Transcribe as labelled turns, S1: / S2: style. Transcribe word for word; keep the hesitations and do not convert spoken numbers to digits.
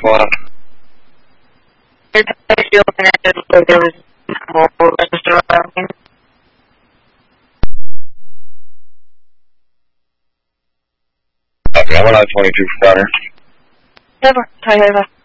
S1: What?
S2: Did you open it like there was more register around?
S1: Okay, I'm on I twenty-two for Bonner.
S2: Never. Hi, Eva.